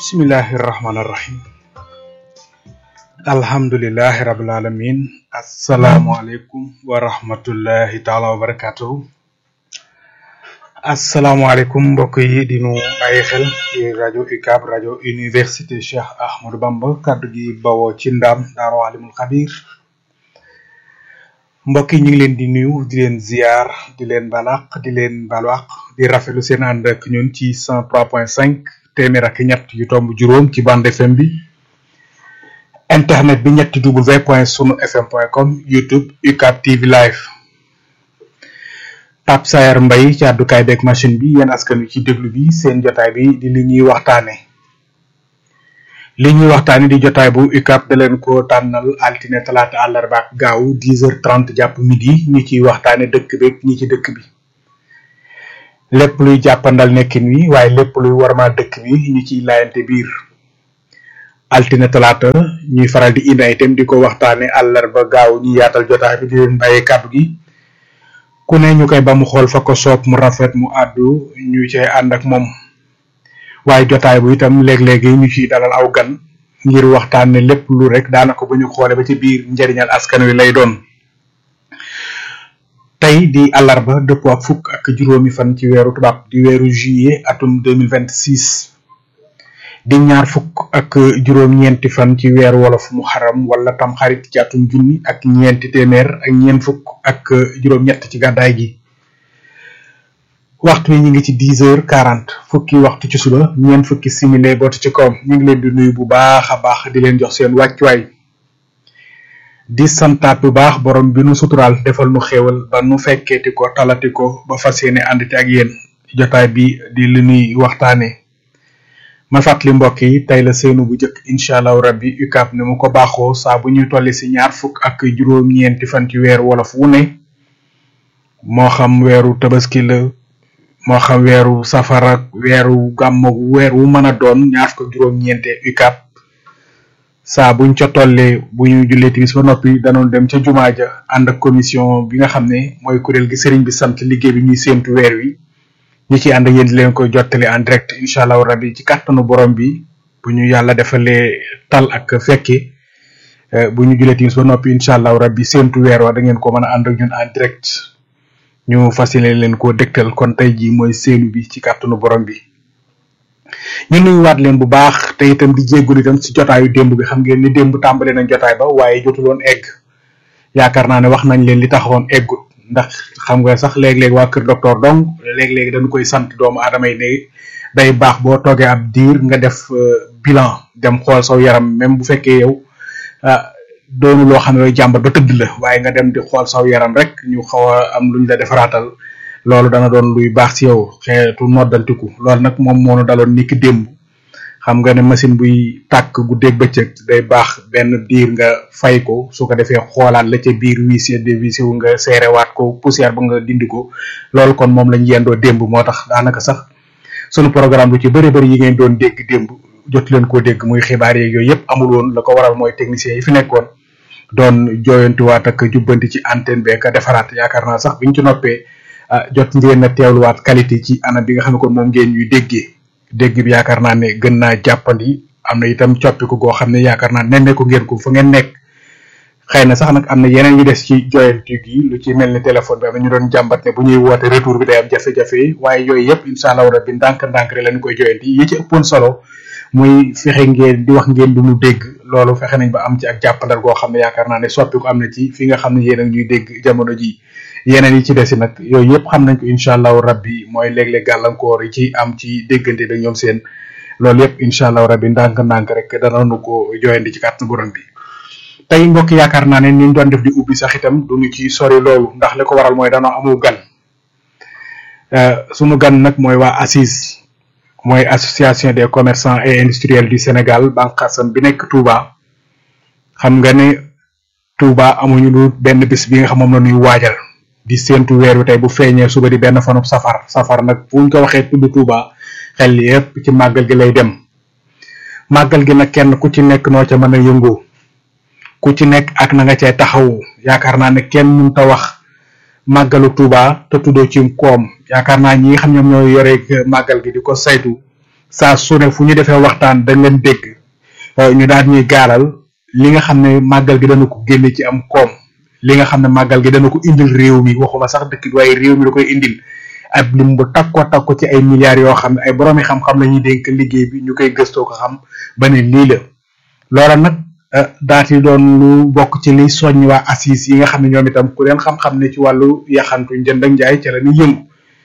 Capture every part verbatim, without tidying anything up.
Bismillahirrahmanirrahim. Alhamdulillahi rabbil alamin. Assalamu alaikum wa rahmatullahi ta'ala wa barakatuh. Assalamu alaikum mbokk yi di nu bàyyi xel ci rajo U C A B rajo Université Cheikh Ahmadou Bamba kaddu gi bawoo ci ndam Daaru Alimul Xabir. Mbokk yi ñu ngi leen di nuyu di leen ziar di leen balaq di leen balwaq di rafetlu seen ànd ak ñun ci cent trois point cinq téeméer ak ñett yu tomb juróom ci bande F M bi, internet bi ñetti w point sunu fm point com, YouTube U C A B T V live. Pape Sayar Mbaye ci àddukaay beeg machine bi, yéen askan wi ci déglu bi seen jotaay bi di li ñuy waxtaane li ñuy waxtaane di jotaay bu U C A B da leen ko tànnal altine talaata àllarba ak gaaw dix heures trente jàpp midi ñu ciy waxtaane dëkk beeg ñi ci dëkk bi, lépp luy jàppandal nekkin wi waaye lépp luy warma dëkk bi ñu ciy laayante biir. Altine talaata ñuy faral di indi itam di ko waxtaane àllarba gaaw ñu yaatal jotaay bi di leen bàyyee kàddu gi ku ne ñu koy ba mu xool fa ko soob mu rafet mu àddu ñu cay ànd ak moom. waaye jotaay bu itam léeg-léegi ñu ciy dalal aw gan ngir waxtaane lépp lu rek daanaka bu ñu xoole ba ci biir njëriñal askan wi lay doon. tey di àllarba dëppoo ak fukk ak juróomi fan ci weeru tubaab di weeru juillet atum deux mille vingt-six di ñaar fukk ak juróom-ñeenti fan ci weeru wolof muharram wala tam xarit ci atum junni ak ñeenti téeméer ak ñeent fukk ak juróom-ñett ci gàddaay gi. waxtu wi ñu ngi ci dix heures quarante fukki waxtu ci suba ñeent fukki simile bootu ci kawam ñu ngi leen di nuyu bu baax a baax di leen jox seen wàccuwaay di santaat bu baax borom bi nu suturaal defal nu xéewal ba nu fekkeeti ko talati ko ba fas yéene ànd ci ak yéen jotaay bi di li nuy waxtaane. ma fàttali mbokk yi tey la seenu bu jëkk incha allahu rabbi U C A B ni mu ko baaxoo saa bu ñuy tolli si ñaar fukk ak juróom-ñeenti fan ci weeru wolof wu ne moo xam weeru tabaski la moo xam weeru safara weeru gàmmu weer wu mën a doon ñaar fukk ak juróom-ñeente U C A B saa buñ ca tollee bu ñu jullee timis ba noppi danoon dem ca jumaa ja ànd ak commission bi nga xam ne mooy kuréel gi sëriñ bi sant liggéey bi ñuy séentu weer wi ñi ci ànd yéen di leen koy jottali en direct incha allahu rabbi ci kàttanu borom bi bu ñu yàlla defalee tal ak fekke bu ñu jullee timis ba noppi incha allahu rabbi séentu weer wa da ngeen ko mën a ànd ak ñun en direct ñu fasile leen koo dégtal kon tey ji mooy seenu bi ci kàttanu borom bi. ñu nuyuwaat leen bu baax te itam di jéggul itam ci jotaayu démb bi xam ngeen ni démb tàmbale nañ jotaay ba waaye jotuloon egg yaakaar naa ne wax nañ leen li taxawoon eggut ndax xam nga sax léeg-léeg waa kër docteur donc léeg-léeg dañu koy sant doomu aadama yi ne day baax boo toogee ab diir nga def bilan dem xool saw yaram même bu fekkee yow doonu loo xam ne jàmbat ba tëdd la waaye nga dem di xool saw yaram rek ñu xaw a am luñ la defaraatal loolu dana doon luy baax ci yow xeetu noddantiku loolu nag moom moo nu daloon niki démb xam nga ne machine buy tàkk guddeeg bëccëg day baax benn diir nga fay ko su ko defee xoolaat la ca biir huissier de huissier wu nga seerewaat ko poussière ba nga dindi ko loolu kon moom lañ yendoo démb moo tax daanaka sax sunu programme lu ci bëri bëri yi ngeen doon dégg démb jot leen koo dégg muy xibaar yeeg yooyu yëpp amul woon la ko waral mooy technicien yi fi nekkoon doon jooyantuwaat ak jubbanti ci antenne beeg a defaraat yaakaar naa sax biñ ci noppee jot ngeen a teewluwaat qualité ci anam bi nga xam ne kon moom ngeen ñuy déggee dégg bi yaakaar naa ne gën naa jàppandi am na itam coppiku goo xam ne yaakaar naa nemmeeku ngeen ko fa ngeen nekk xëy na sax nag am na yeneen yu des ci joyantu gi lu ci mel ni téléphone bi am na ñu doon jàmbat ne bu ñuy woote retour bi day am jafe-jafe waaye yooyu yëpp incha allah rabbi ndànk-ndànk rek lañ koy joyanti yi ci ëppoon solo muy fexe ngeen di wax ngeen du ñu dégg loolu fexe nañ ba am ci ak jàppandal goo xam ne yaakaar naa ne soppiku am na ci fi nga xam ne yéen a ñuy dégg jamono ji yeneen yi ci desi nag yooyu yëpp xam nañ ko incha allahu rabbi mooy léeg-léeg gàllankoor yi ci am ci déggante bi ñoom seen loolu yëpp incha allahu rabbi ndànk-ndànk rek danañu ko joyandi ci kàttan borom bi. tey mbokk yaakaar naa ne ni ñu doon def di ubbi sax itam duñu ci sori loolu ndax li ko waral mooy danoo amul gan sunu gan nag mooy waa ACIS mooy association des commerçants et industriels du Sénégal bànqaasam bi nekk Touba xam nga ne Touba amuñu lu benn bis bi nga xam moom la ñuy waajal. di séentu weer wi tey bu feeñee suba di benn fanub safar safar nag fu ñu ko waxee tudd Touba xel yépp ci màggal gi lay dem màggal gi nag kenn ku ci nekk noo ca mën a yëngoo ku ci nekk ak na nga cay taxawu yaakaar naa ne kenn mënut a wax màggalu Touba te tuddoo ci koom yaakaar naa ñi nga xam ñoom ñoo yore màggal gi di ko saytu saa su ne fu ñu defee waxtaan dañ leen dégg ñu daal ñuy gaaral li nga xam ne màggal gi dana ko génne ci am koom li nga xam ne màggal gi dana ko indil réew mi waxuma sax dëkk bi waaye réew mi da koy indil ab lim bu takko takko ci ay milliards yoo xam ne ay boroomi xam-xam la ñuy dénk liggéey bi ñu koy gëstoo ko xam ba ne lii la loola nag daati doon lu bokk ci liy soññ waa assise yi nga xam ne ñoom itam ku leen xam-xam ne ci wàllu yaxantu njënd ak njaay ca la ñu yëngu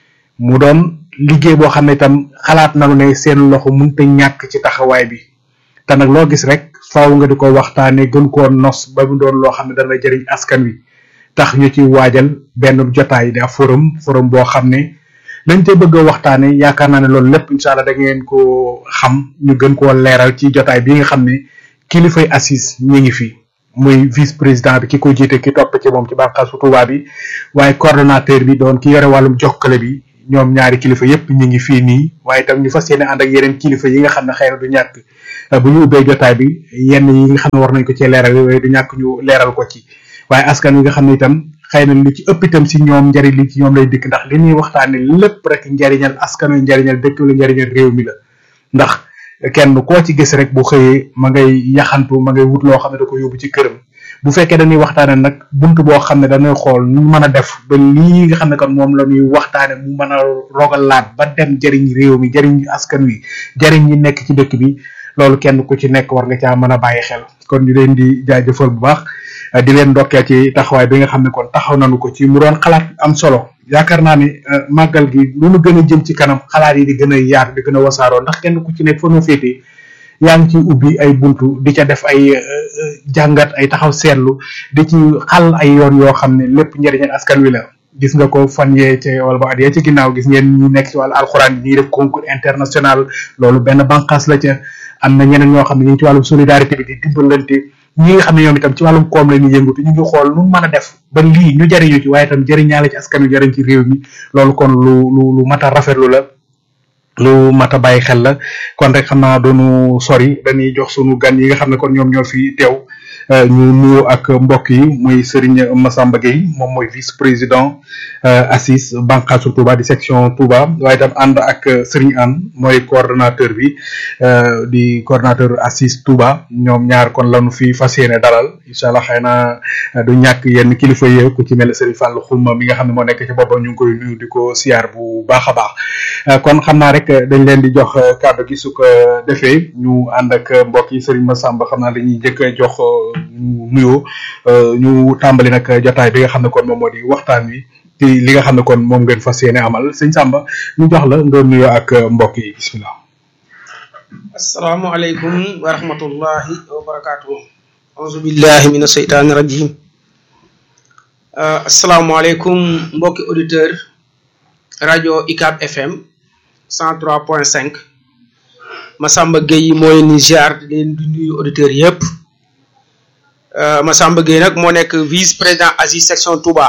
mu doon liggéey boo xam ne itam xalaat nañu ne seen loxo mënta ñàkk ci taxawaay bi te nag loo gis rek faaw nga di ko waxtaane gën koo nos ba mu doon loo xam ne dana jëriñ askan wi tax ñu ci waajal benn jotaay di forum forum boo xam ne lañ te bëgg a waxtaane yaakaar naa ne loolu lépp incha allah da ngeen ko xam ñu gën koo leeral ci jotaay bi nga xam ne kilifay assise ñi ngi fi muy vice président bi ki ko jiite ki topp ci moom ci bànqaasu Touba bi waaye coordonnateur bi doon ki yore wàllum jokkale bi ñoom ñaari kilifa yépp ñi ngi fii nii waaye itam ñu fas yéene ànd ak yeneen kilifa yi nga xam ne xëy na du ñàkk bu ñu ubbee jotaay bi yenn yi nga xam ne war nañ ko ci leeral waaye du ñàkk ñu leeral ko ci waaye askan wi nga xam ne itam xëy na lu ci ëpp itam si ñoom njariñ li ci ñoom lay dikk ndax li ñuy waxtaane lépp rek njariñal askan wi njariñal dëkk la njariñal réew mi la ndax kenn koo ci gis rek bu xëyee ma ngay yaxantu ma ngay wut loo xam ne da ko yóbbu ci këram bu fekkee dañuy waxtaane nag bunt boo xam ne dañuy xool nu mën a def ba lii nga xam ne kon moom la ñuy waxtaane mu mën a rogalaat ba dem jariñ réew mi jariñ askan wi jariñ ñi nekk ci dëkk bi loolu kenn ku ci nekk war nga caa mën a bàyyi xel kon ñu leen di jaajëfal bu baax di leen ndokkee ci taxawaay bi nga xam ne kon taxaw nañu ko ci mu doon xalaat am solo yaakaar naa ne màggal gi lu nu gën a jëm ci kanam xalaat yi di gën a yaatu di gën a wasaaroo ndax kenn ku ci nekk fa nu féetee yaa ngi ciy ubbi ay buntu di ca def ay jàngat ay taxaw seetlu di ci xal ay yoon yoo xam ne lépp njëriñal askan wi la gis nga ko fan yee ci wala ba at yee ci ginnaaw gis ngeen ñi nekk ci wàllu alxuraan yi ñuy def concours international loolu benn bànqaas la ca am na ñeneen ñoo xam ne ñu ngi ci wàllum solidarité bi di dimbalante ñi nga xam ne ñoom itam ci wàllum koom la ñuy yëngatu ñu ngi xool nu mën a def ba lii ñu jariñu ci waaye itam jëriñaale ci askan wi jëriñ ci réew mi loolu kon lu lu lu mat a rafetlu la lu mat a bàyyi xel la kon rek xam naa doonu sori dañuy jox sunu gan yi nga xam ne kon ñoom ñoo fi teew ñu nuyu ak mbokk yi muy Serigne Massamba Gueye moom mooy vice président assise bànqaasu Touba di section Touba waaye itam ànd ak Serigne Anne mooy coordonnateur bi di coordonnateur assise Touba ñoom ñaar kon lañu fi fas yéene dalal incha allah xëy na du ñàkk yenn kilifa yi ku ci mel ne Serigne Fallou Xuma mi nga xam ne moo nekk ci boppam ñu ngi koy nuyu di ko siyaar bu baax a baax kon xam naa rek dañ leen di jox kàddu gi su ko defee ñu ànd ak mbokk yi Serigne Massamba xam naa dañuy njëkk a jox ñu nuyoo ñu tàmbali nag jotaay bi nga xam ne kon moom moo di waxtaan wi ci li nga xam ne kon moom ngeen fas yéene amal sëñ Samba ñu jox la nga nuyoo ak mbokk yi bismillah. asalaamaaleykum wa rahmatullahi wa barakaatuhu. auzu billahi mina shaytaani rajim. asalaamaaleykum mbokki auditeur rajo U C A B F M cent trois point cinq Massamba Gueye moo leen di ziar di leen di nuyu auditeurs yëpp. Massamba Gueye nag moo nekk vice président assise section Touba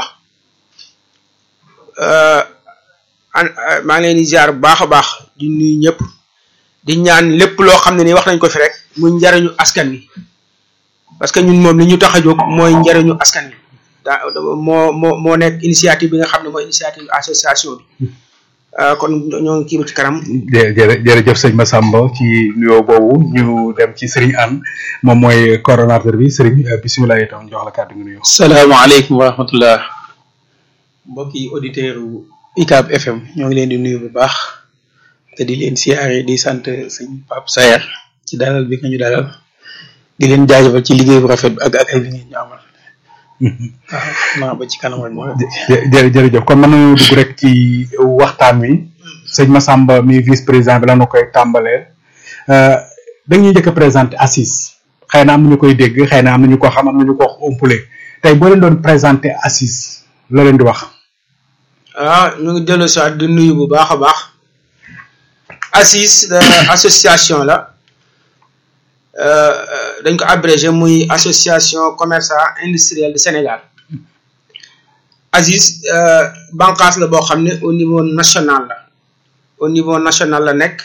maa ngi leen di ziar bu baax a baax di nuyu ñëpp di ñaan lépp loo xam ne ni wax nañ ko fi rek muy njariñu askan wi parce que ñun moom li ñu tax a jóg mooy njariñu askan wi daa moo moo moo nekk initiative bi nga xam ne mooy initiative association bi kon ñoo ngi kii ci kanam. jërëjëf jërëjëf sëñ Massamba ci nuyoo boobu ñu dem ci Serigne Anne moom mooy coordonnateur bi Serigne bisimilah itam jox la kàddu gi nuyoo. salaamaaleykum wa rahmatullah mbokki auditeurs U C A B F M ñoo ngi leen di nuyu bu baax te di leen siyaare di sant sëñ Pape Sayer ci dalal bi nga ñu dalal di leen jaajëfal ci liggéey bu rafet bi ak ak ay bi ngeen ñu amal. waaw naa ba ci kanam rek moo jë jërëjëf kon mën nañu dugg rek ci waxtaan wi sëñ Massamba mi vice président bi la ñu koy tàmbalee dañuy njëkk a présenté assise xëy na am nañu koy dégg xëy na am nañu ko xam am nañu ko wax umpule tey boo leen doon présenté assise la leen di wax. ah ñu ngi dellu si waat di nuyu bu baax a baax assise association la. dañ ko abrégé muy association commerçant industrielle du Sénégal assise bànqaas la boo xam ne au niveau national la au niveau national la nekk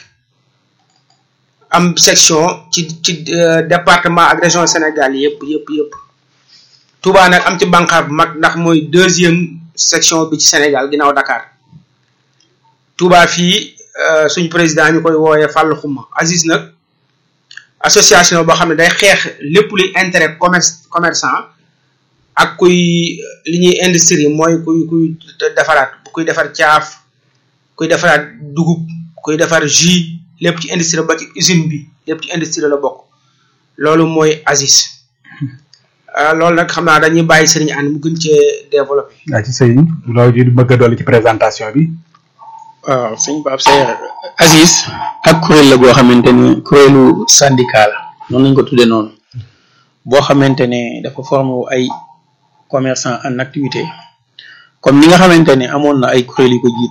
am section ci ci département ak région Sénégal yëpp yëpp yëpp Touba nag am ci bànqaas bu mag ndax mooy deuxième section bi ci Sénégal ginnaaw Dakar Touba fii suñu président ñu koy wooyee Fallou Xuma Aziz nag association boo xam ne day xeex lépp luy intérêt commerce commerçant ak kuy li ñuy industrie mooy kuy kuy defaraat kuy defar caaf kuy defaraat dugub kuy defar jus lépp ci industrie ba ci usine bi lépp ci industrie la bokk loolu mooy Aziz loolu nag xam naa dañuy bàyyi Serigne Anne mu gën cee développé. waaw ci sëñ loolu di bëgg a dolli ci présentation bi. waaw sëñ Pape Sayer Aziz ak kuréel la goo xamante ni kuréelu syndicat la noonu lañ ko tuddee noonu boo xamante ne dafa formé ay commerçants en activité comme ni nga xamante ne amoon na ay kuréel yu ko jiitu